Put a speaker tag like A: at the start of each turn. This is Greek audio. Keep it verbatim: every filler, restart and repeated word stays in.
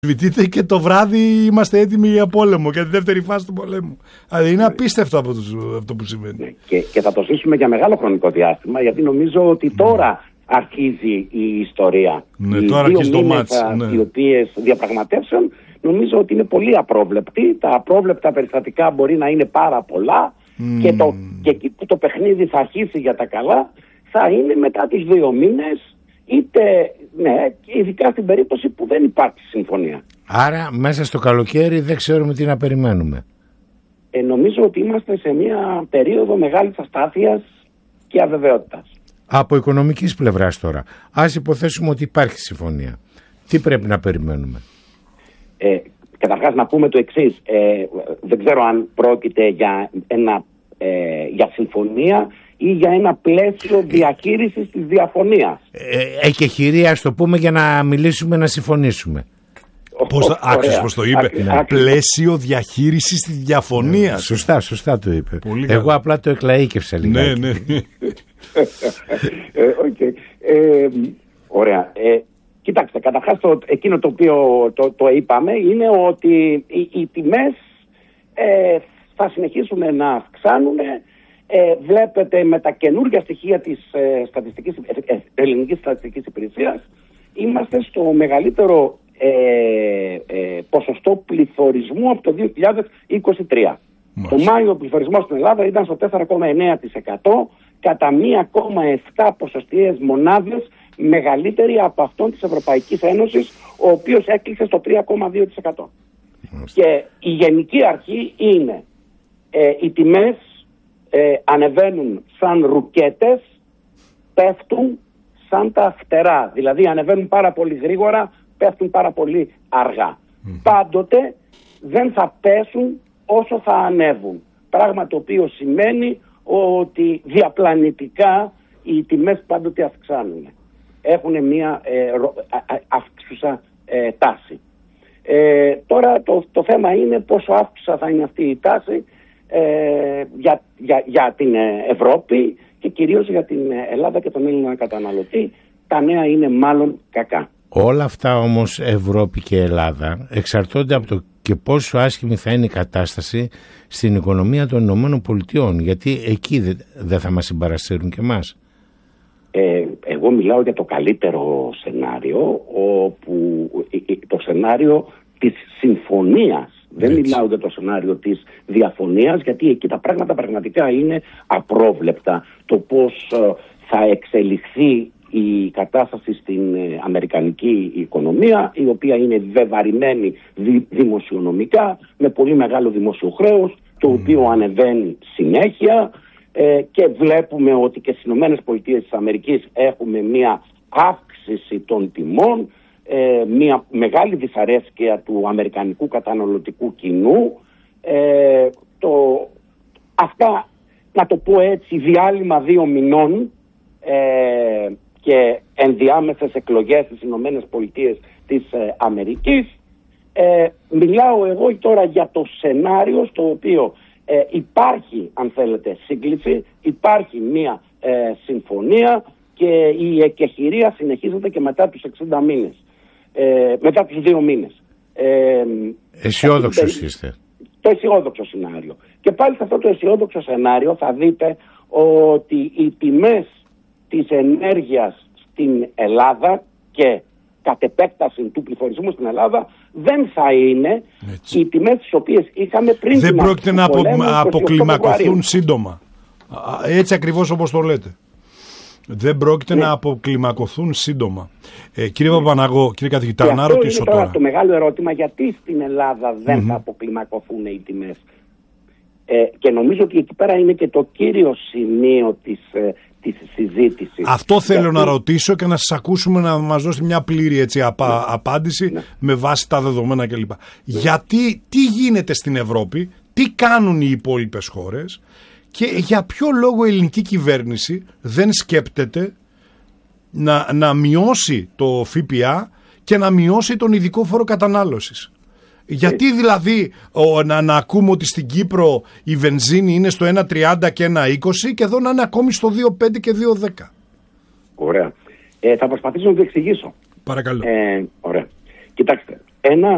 A: Αμφισβητείτε και το βράδυ είμαστε έτοιμοι για πόλεμο, για τη δεύτερη φάση του πολέμου. Δηλαδή είναι απίστευτο από το, αυτό που συμβαίνει.
B: Ναι, και, και θα το ζήσουμε για μεγάλο χρονικό διάστημα, γιατί νομίζω ότι τώρα mm. αρχίζει η ιστορία.
A: Ναι,
B: οι
A: τώρα
B: δύο
A: αρχίζει το μάτς.
B: Ναι. Οι οποίες διαπραγματεύσεων νομίζω ότι είναι πολύ απρόβλεπτοι. Τα απρόβλεπτα περιστατικά μπορεί να είναι πάρα πολλά mm. και, το, και εκεί που το παιχνίδι θα αρχίσει για τα καλά θα είναι μετά τους δύο μήνες, είτε, ναι, ειδικά στην περίπτωση που δεν υπάρχει συμφωνία.
C: Άρα μέσα στο καλοκαίρι δεν ξέρουμε τι να περιμένουμε.
B: Ε, νομίζω ότι είμαστε σε μια περίοδο μεγάλης αστάθειας και αβεβαιότητας.
C: Από οικονομικής πλευράς τώρα, ας υποθέσουμε ότι υπάρχει συμφωνία. Τι πρέπει να περιμένουμε?
B: Ε, καταρχάς να πούμε το εξής. Ε, δεν ξέρω αν πρόκειται για, ένα, ε, για συμφωνία ή για ένα πλαίσιο διαχείρισης της διαφωνίας.
C: Ε, ε, και χειρία, ας το πούμε, για να μιλήσουμε, να συμφωνήσουμε.
A: Πώς, άξιος πώς το είπε. Άκρι, ναι. Πλαίσιο διαχείρισης της διαφωνίας.
C: Ναι, σωστά, σωστά το είπε. Πολύ Εγώ καλά. Απλά το εκλαΐκευσα λιγάκι.
A: Ναι, ναι.
B: ε, okay. ε, ωραία. Ε, κοιτάξτε, καταρχάς το, εκείνο το οποίο το, το είπαμε είναι ότι οι, οι τιμές ε, θα συνεχίσουν να αυξάνουν. Ε, βλέπετε με τα καινούργια στοιχεία της ε, στατιστικής, ε, ελληνικής στατιστικής υπηρεσίας είμαστε στο μεγαλύτερο ε, ε, ποσοστό πληθωρισμού από το δύο χιλιάδες είκοσι τρία. Μάλιστα. Το Μάιο ο πληθωρισμός στην Ελλάδα ήταν στο τέσσερα κόμμα εννέα τοις εκατό, κατά ένα κόμμα επτά ποσοστιαίες μονάδες μεγαλύτερη από αυτόν της Ευρωπαϊκής Ένωσης, ο οποίος έκλεισε στο τρία κόμμα δύο τοις εκατό. Και η γενική αρχή είναι ε, οι τιμές Ε, ανεβαίνουν σαν ρουκέτες, πέφτουν σαν τα φτερά. Δηλαδή ανεβαίνουν πάρα πολύ γρήγορα, πέφτουν πάρα πολύ αργά. Mm. Πάντοτε δεν θα πέσουν όσο θα ανέβουν. Πράγμα το οποίο σημαίνει ότι διαπλανητικά οι τιμές πάντοτε αυξάνουν. Έχουν μια ε, αύξουσα ε, τάση. Ε, τώρα το, το θέμα είναι πόσο αύξουσα θα είναι αυτή η τάση Ε, για, για, για την Ευρώπη και κυρίως για την Ελλάδα και τον Έλληνα καταναλωτή. Τα νέα είναι μάλλον κακά.
C: Όλα αυτά όμως, Ευρώπη και Ελλάδα, εξαρτώνται από το και πόσο άσχημη θα είναι η κατάσταση στην οικονομία των Ηνωμένων Πολιτειών, γιατί εκεί δεν δε θα μας συμπαρασύρουν και εμάς.
B: Ε, εγώ μιλάω για το καλύτερο σενάριο, όπου το σενάριο της συμφωνίας. Δεν Έτσι. μιλάω για το σενάριο της διαφωνίας, γιατί εκεί τα πράγματα πραγματικά είναι απρόβλεπτα. Το πώς ε, θα εξελιχθεί η κατάσταση στην ε, αμερικανική οικονομία, η οποία είναι βεβαρημένη δη, δημοσιονομικά, με πολύ μεγάλο δημόσιο χρέος, το mm. οποίο ανεβαίνει συνέχεια ε, και βλέπουμε ότι και στις Ηνωμένες Πολιτείες της Αμερικής έχουμε μια αύξηση των τιμών, Ε, μια μεγάλη δυσαρέσκεια του αμερικανικού καταναλωτικού κοινού. Ε, το, αυτά, να το πω έτσι, διάλειμμα δύο μηνών ε, και ενδιάμεσες εκλογές στις Ηνωμένες Πολιτείες της ε, Αμερικής. Ε, μιλάω εγώ τώρα για το σενάριο στο οποίο ε, υπάρχει, αν θέλετε, σύγκληση, υπάρχει μια ε, συμφωνία και η εκεχηρία συνεχίζεται και μετά τους εξήντα μήνες. Ε, μετά τους δύο μήνες. Ε,
C: Αισιόδοξος περί... είστε.
B: Το αισιόδοξο σενάριο. Και πάλι σε αυτό το αισιόδοξο σενάριο θα δείτε ότι οι τιμές της ενέργειας στην Ελλάδα και κατ' επέκταση του πληθωρισμού στην Ελλάδα δεν θα είναι Έτσι. οι τιμές τις οποίες είχαμε πριν.
A: Δεν πρόκειται να απο... αποκλιμακωθούν σύντομα. Έτσι ακριβώς όπως το λέτε. Δεν πρόκειται ναι. να αποκλιμακωθούν σύντομα. Ε, κύριε ναι. Παπαναγώ, κύριε καθηγητά, και να ρωτήσω τώρα.
B: τώρα. Το μεγάλο ερώτημα, γιατί στην Ελλάδα δεν mm-hmm. θα αποκλιμακωθούν οι τιμές. Ε, και νομίζω ότι εκεί πέρα είναι και το κύριο σημείο της, ε, της συζήτησης.
A: Αυτό θέλω γιατί... να ρωτήσω και να σας ακούσουμε να μας δώσετε μια πλήρη έτσι, απα... ναι. απάντηση ναι. με βάση τα δεδομένα κλπ. Ναι. Γιατί, τι γίνεται στην Ευρώπη, τι κάνουν οι υπόλοιπες χώρες, και για ποιο λόγο η ελληνική κυβέρνηση δεν σκέπτεται να, να μειώσει το ΦΠΑ και να μειώσει τον ειδικό φόρο κατανάλωσης. Γιατί δηλαδή ο, να, να ακούμε ότι στην Κύπρο η βενζίνη είναι στο ένα τριάντα και ένα είκοσι και εδώ να είναι ακόμη στο δύο πέντε και δύο δέκα.
B: Ωραία. Ε, θα προσπαθήσω να το εξηγήσω.
A: Παρακαλώ.
B: Ε, ωραία. Κοιτάξτε, ένα